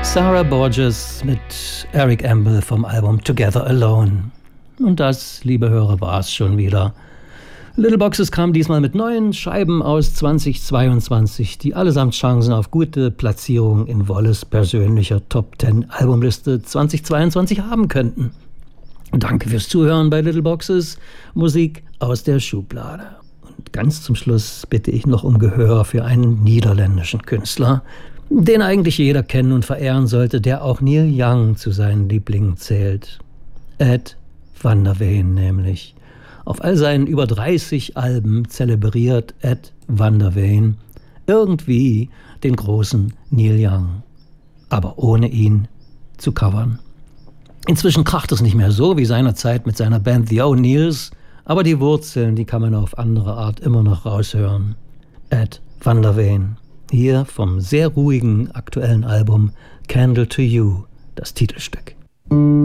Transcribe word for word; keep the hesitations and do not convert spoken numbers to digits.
Sarah Borges mit Eric Ambel vom Album Together Alone. Und das, liebe Hörer, war es schon wieder. Little Boxes kam diesmal mit neun Scheiben aus zweitausendzweiundzwanzig, die allesamt Chancen auf gute Platzierung in Wolles persönlicher Top zehn Albumliste zweitausendzweiundzwanzig haben könnten. Danke fürs Zuhören bei Little Boxes, Musik aus der Schublade. Und ganz zum Schluss bitte ich noch um Gehör für einen niederländischen Künstler, den eigentlich jeder kennen und verehren sollte, der auch Neil Young zu seinen Lieblingen zählt. Ed van der Veen nämlich. Auf all seinen über dreißig Alben zelebriert Ed van der Veen irgendwie den großen Neil Young, aber ohne ihn zu covern. Inzwischen kracht es nicht mehr so wie seinerzeit mit seiner Band The O'Neills, aber die Wurzeln, die kann man auf andere Art immer noch raushören. Ed van der Veen. Hier vom sehr ruhigen aktuellen Album Candle to You, das Titelstück.